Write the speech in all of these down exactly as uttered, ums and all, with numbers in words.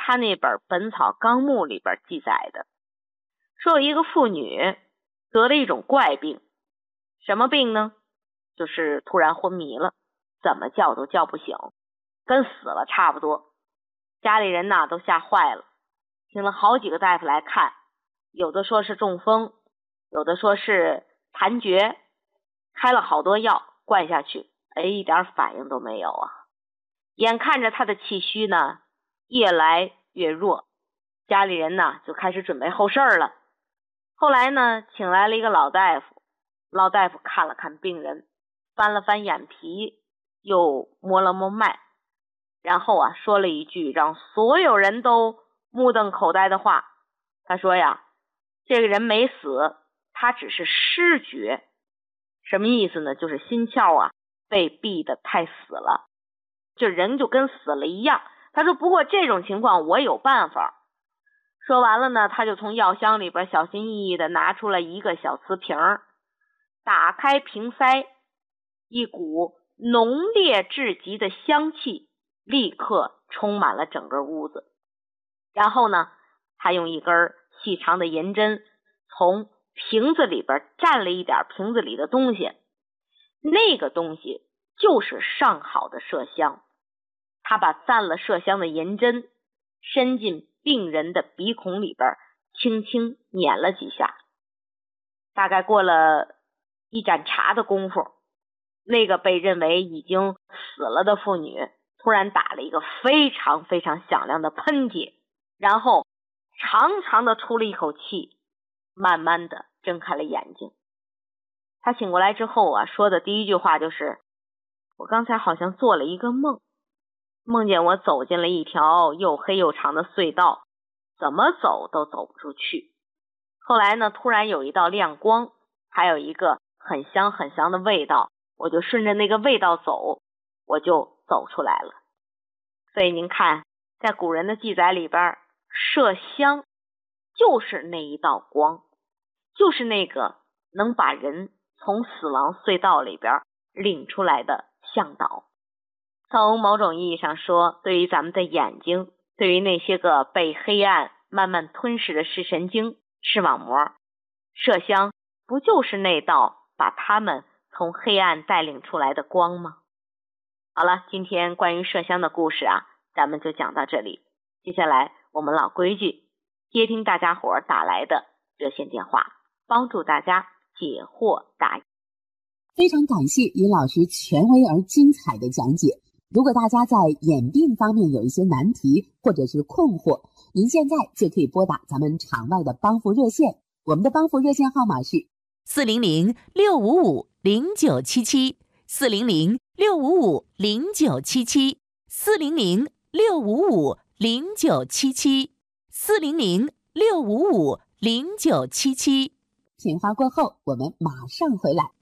他那本《本草纲目》里边记载的，说有一个妇女得了一种怪病。什么病呢？就是突然昏迷了，怎么叫都叫不醒，跟死了差不多。家里人呐都吓坏了，请了好几个大夫来看，有的说是中风，有的说是残厥，开了好多药灌下去，哎，一点反应都没有啊。眼看着他的气虚呢越来越弱，家里人呢就开始准备后事了。后来呢请来了一个老大夫，老大夫看了看病人，翻了翻眼皮，又摸了摸脉，然后啊说了一句让所有人都目瞪口呆的话。他说呀，这个人没死，他只是失厥。什么意思呢？就是心窍啊被闭得太死了，这人就跟死了一样。他说不过这种情况我有办法。说完了呢，他就从药箱里边小心翼翼的拿出了一个小瓷瓶，打开瓶塞，一股浓烈至极的香气立刻充满了整个屋子。然后呢，他用一根细长的银针从瓶子里边蘸了一点瓶子里的东西，那个东西就是上好的麝香。他把蘸了麝香的银针伸进病人的鼻孔里边，轻轻捻了几下。大概过了一盏茶的功夫，那个被认为已经死了的妇女突然打了一个非常非常响亮的喷嚏，然后长长的出了一口气，慢慢的睁开了眼睛。他醒过来之后啊，说的第一句话就是，我刚才好像做了一个梦，梦见我走进了一条又黑又长的隧道，怎么走都走不出去。后来呢，突然有一道亮光，还有一个很香很香的味道，我就顺着那个味道走，我就走出来了。所以您看，在古人的记载里边，麝香就是那一道光，就是那个能把人从死亡隧道里边领出来的向导。从某种意义上说，对于咱们的眼睛，对于那些个被黑暗慢慢吞噬的视神经、视网膜，麝香不就是那道把他们从黑暗带领出来的光吗？好了，今天关于麝香的故事啊，咱们就讲到这里。接下来我们老规矩，接听大家伙打来的热线电话，帮助大家解惑答疑。 非常感谢尹老师权威而精彩的讲解。如果大家在眼病方面有一些难题或者是困惑，您现在就可以拨打咱们场外的帮扶热线，我们的帮扶热线号码是四零零六五五零九七七，四零零六五五零九七七，四零零六五五零九七七，四零零六五五零九七七。 片花过后，我们马上回来。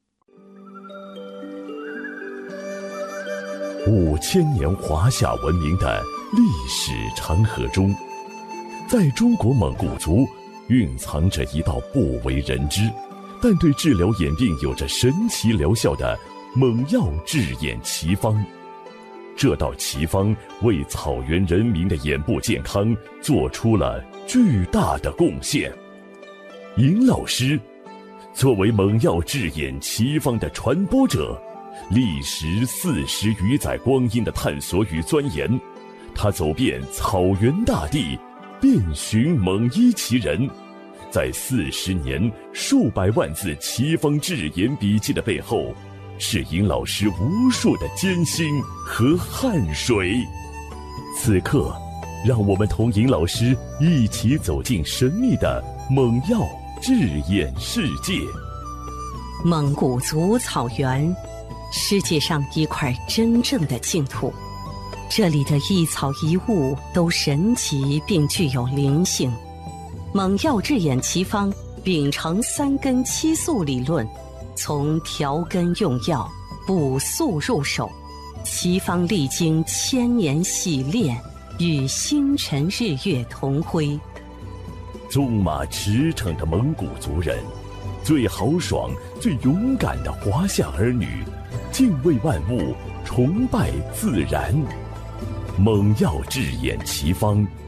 五千年华夏文明的历史长河中，在中国蒙古族蕴藏着一道不为人知，但对治疗眼病有着神奇疗效的蒙药治眼奇方。这道奇方为草原人民的眼部健康做出了巨大的贡献。尹老师作为蒙药治眼奇方的传播者，历时四十余载光阴的探索与钻研，他走遍草原大地，遍寻蒙医奇人，在四十年数百万字奇方治眼笔记的背后，是尹老师无数的艰辛和汗水。此刻，让我们同尹老师一起走进神秘的蒙药治眼世界。 蒙古族草原，世界上一块真正的净土，这里的一草一物都神奇并具有灵性。蒙药治眼奇方秉承三根七素理论，从调根用药、补素入手，奇方历经千年洗炼，与星辰日月同辉。 纵马驰骋的蒙古族人，最豪爽、最勇敢的华夏儿女，敬畏万物，崇拜自然。蒙药治眼奇方，